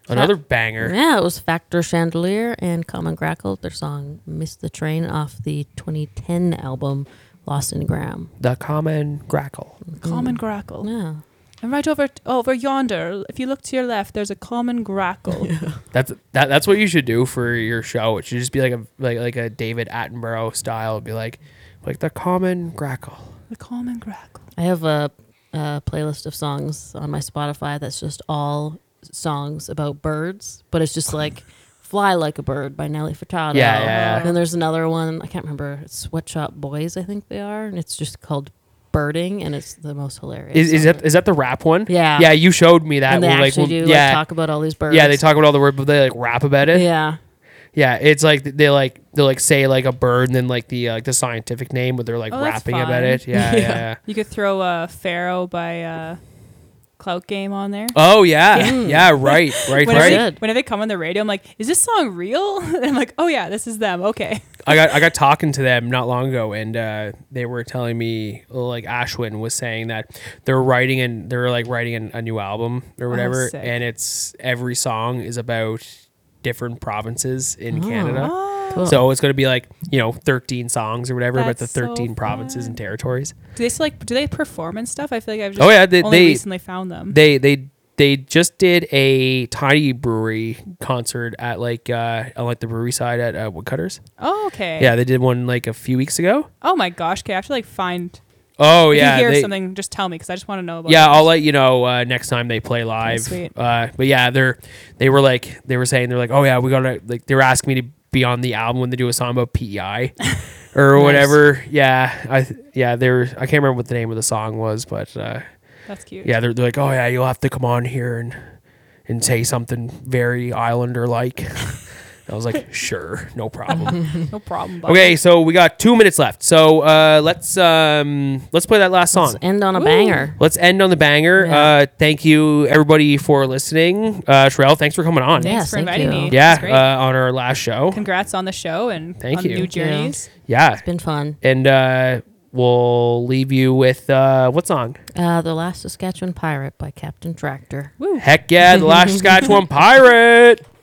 Another banger. Yeah, it was Factor Chandelier and Common Grackle. Their song "Miss the Train" off the 2010 album Lost in Graham. The Common Grackle. Common Grackle. Yeah. And right over yonder, if you look to your left, there's a Common Grackle. That's what you should do for your show. It should just be like a David Attenborough style. It'd be like the Common Grackle. The Common Grackle. I have a playlist of songs on my Spotify that's just all songs about birds, but it's just like Fly Like a Bird by Nelly Furtado. Yeah. And then there's another one, I can't remember, it's Sweatshop Boys, I think they are, and it's just called Birding, and it's the most hilarious. Is that the rap one? Yeah. Yeah, you showed me that. And they one, actually do talk about all these birds. Yeah, they talk about all the words, but they like rap about it. Yeah. Yeah, it's like they'll say like a bird and then like the scientific name, but they're like rapping about it. Yeah. You could throw Pharaoh by Clout Game on there. Oh yeah, right. Whenever they come on the radio, I'm like, "Is this song real?" And I'm like, "Oh yeah, this is them." Okay. I got talking to them not long ago, and they were telling me, like Ashwin was saying that they're writing a new album or whatever, sick. and it's every song is about different provinces in Canada. Oh. Cool. So it's going to be like 13 songs or whatever about the That's so 13 provinces and territories. Do they perform and stuff? I feel like I've just they recently found them. They just did a tiny brewery concert at like the brewery side at Woodcutters. Oh, okay. Yeah, they did one like a few weeks ago. Oh my gosh, okay. I have to find. Oh If yeah, you hear something, just tell me because I just want to know about. Yeah, it. I'll let you know next time they play live. sweet. But yeah, they were saying they're like, oh yeah, we gotta like they were asking me to be on the album when they do a song about PEI or Nice. whatever. Yeah, I can't remember what the name of the song was, but That's cute. yeah, they're like, oh yeah, you'll have to come on here and say something very Islander like. I was like, sure, no problem. No problem. Buddy. Okay, so we got 2 minutes left. So let's play that last song. Let's end on a Woo. banger. Let's end on the banger. Yeah. Thank you everybody for listening. Sherelle, thanks for coming on. Yeah. Thanks for Thank inviting you. me. Yeah, It's great. on our last show. Congrats on the show and Thank on you. new journeys. Yeah, It's been fun. and we'll leave you with what song? The Last Saskatchewan Pirate by Captain Tractor. Woo. Heck yeah, The Last Saskatchewan Pirate.